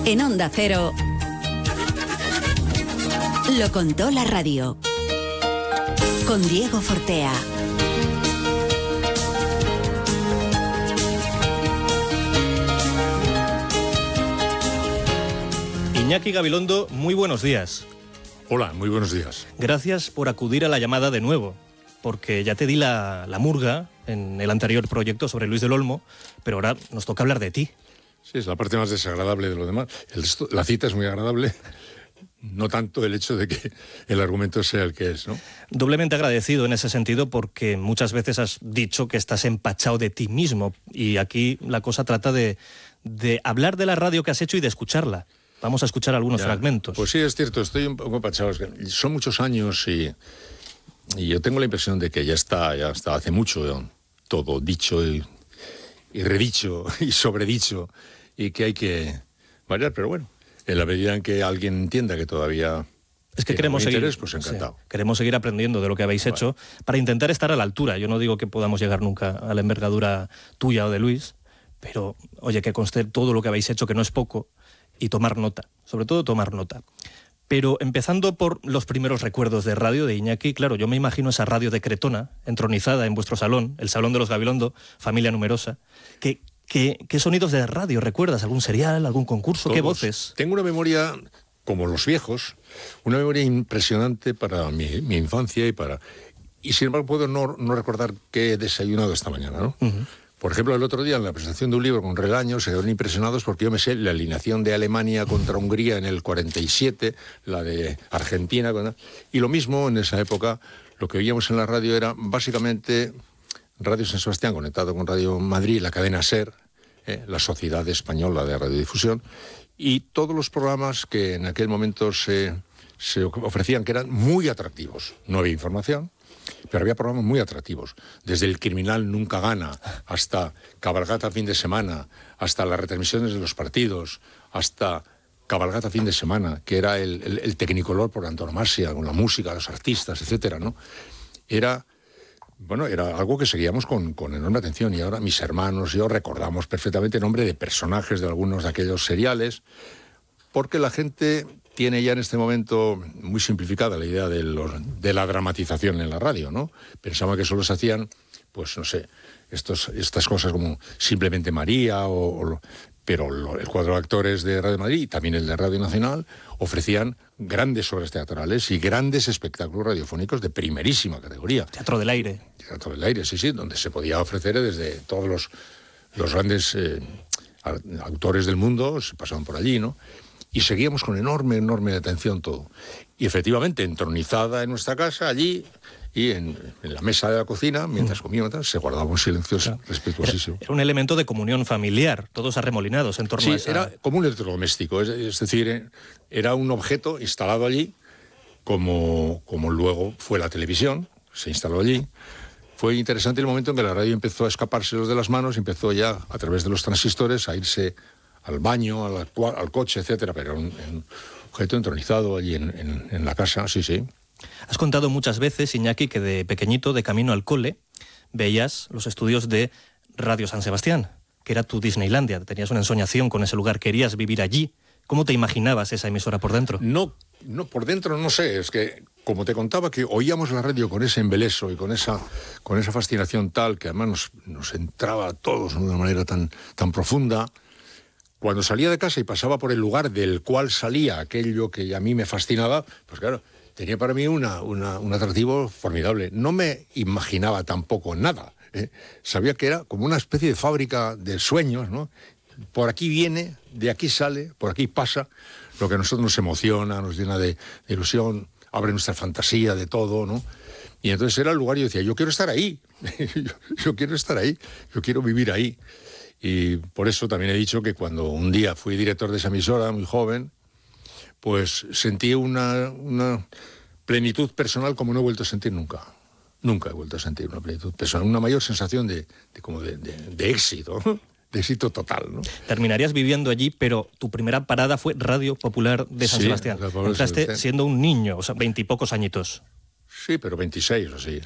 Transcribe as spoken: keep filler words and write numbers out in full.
En Onda Cero, lo contó la radio. Con Diego Fortea. Iñaki Gabilondo, muy buenos días. Hola, muy buenos días. Gracias por acudir a la llamada de nuevo, porque ya te di la, la murga en el anterior proyecto sobre Luis del Olmo, pero ahora nos toca hablar de ti. Sí, es la parte más desagradable de lo demás. El resto, la cita es muy agradable, no tanto el hecho de que el argumento sea el que es, ¿no? Doblemente agradecido en ese sentido porque muchas veces has dicho que estás empachado de ti mismo y aquí la cosa trata de, de hablar de la radio que has hecho y de escucharla. Vamos a escuchar algunos ya, fragmentos. Pues sí, es cierto, estoy un poco empachado. Son muchos años y, y yo tengo la impresión de que ya está, ya está hace mucho ¿no? todo dicho y, y redicho y sobredicho y que hay que variar, pero bueno, en la medida en que alguien entienda que todavía es que queremos seguir, interés, pues encantado. Sí, queremos seguir aprendiendo de lo que habéis vale. hecho para intentar estar a la altura. Yo no digo que podamos llegar nunca a la envergadura tuya o de Luis, pero oye, que conste todo lo que habéis hecho, que no es poco, y tomar nota, sobre todo tomar nota. Pero empezando por los primeros recuerdos de radio de Iñaki, claro, yo me imagino esa radio de Cretona, entronizada en vuestro salón, el Salón de los Gabilondo, familia numerosa. ¿Qué, qué, qué sonidos de radio recuerdas? ¿Algún serial, algún concurso? Todos. ¿Qué voces? Tengo una memoria, como los viejos, una memoria impresionante para mi, mi infancia y para... Y sin embargo puedo no, no recordar qué he desayunado esta mañana, ¿no? Uh-huh. Por ejemplo, el otro día en la presentación de un libro con Relaño se quedaron impresionados porque yo me sé la alineación de Alemania contra Hungría en el cuarenta y siete, la de Argentina, y lo mismo en esa época, lo que oíamos en la radio era básicamente Radio San Sebastián conectado con Radio Madrid, la cadena SER, eh, la Sociedad Española de Radiodifusión, y todos los programas que en aquel momento se, se ofrecían que eran muy atractivos. No había información, pero había programas muy atractivos, desde El Criminal Nunca Gana, hasta Cabalgata Fin de Semana, hasta las retransmisiones de los partidos, hasta Cabalgata Fin de Semana, que era el, el, el tecnicolor por antonomasia, con la música, los artistas, etcétera, ¿no? Era, bueno, era algo que seguíamos con, con enorme atención, y ahora mis hermanos y yo recordamos perfectamente el nombre de personajes de algunos de aquellos seriales, porque la gente tiene ya en este momento muy simplificada la idea de, los, de la dramatización en la radio, ¿no? Pensaba que solo se hacían, pues no sé, estos, estas cosas como Simplemente María, o, o, pero lo, el cuadro de actores de Radio Madrid y también el de Radio Nacional ofrecían grandes obras teatrales y grandes espectáculos radiofónicos de primerísima categoría. Teatro del Aire. Teatro del Aire, sí, sí, donde se podía ofrecer desde todos los, los grandes eh, autores del mundo, se pasaban por allí, ¿no? Y seguíamos con enorme, enorme atención todo. Y efectivamente, entronizada en nuestra casa, allí, y en, en la mesa de la cocina, mientras comíamos, se guardaba un silencio claro. respetuosísimo. Era, era un elemento de comunión familiar, todos arremolinados en torno sí, a esa... Sí, era como un electrodoméstico, es, es decir, era un objeto instalado allí, como, como luego fue la televisión, se instaló allí. Fue interesante el momento en que la radio empezó a escapárselos de las manos, empezó ya, a través de los transistores, a irse al baño, al, al coche, etcétera, pero un, un objeto entronizado allí en, en, en la casa, sí, sí. Has contado muchas veces, Iñaki, que de pequeñito, de camino al cole, veías los estudios de Radio San Sebastián, que era tu Disneylandia, tenías una ensoñación con ese lugar, querías vivir allí. ¿Cómo te imaginabas esa emisora por dentro? No, no por dentro no sé, es que, como te contaba, que oíamos la radio con ese embeleso y con esa, con esa fascinación tal, que además nos, nos entraba a todos de una manera tan, tan profunda. Cuando salía de casa y pasaba por el lugar del cual salía aquello que a mí me fascinaba, pues claro, tenía para mí una, una, un atractivo formidable. No me imaginaba tampoco nada, ¿eh? Sabía que era como una especie de fábrica de sueños, ¿no? Por aquí viene, de aquí sale, por aquí pasa, lo que a nosotros nos emociona, nos llena de, de ilusión, abre nuestra fantasía de todo, ¿no? Y entonces era el lugar y yo decía, yo quiero estar ahí, yo, yo quiero estar ahí, yo quiero vivir ahí. Y por eso también he dicho que cuando un día fui director de esa emisora, muy joven, pues sentí una, una plenitud personal como no he vuelto a sentir nunca. Nunca he vuelto a sentir una plenitud personal, una mayor sensación de, de, como de, de, de éxito, de éxito total, ¿no? Terminarías viviendo allí, pero tu primera parada fue Radio Popular de San sí, Sebastián. Entraste siendo un niño, o sea, veintipocos añitos. Sí, pero veintiséis o así.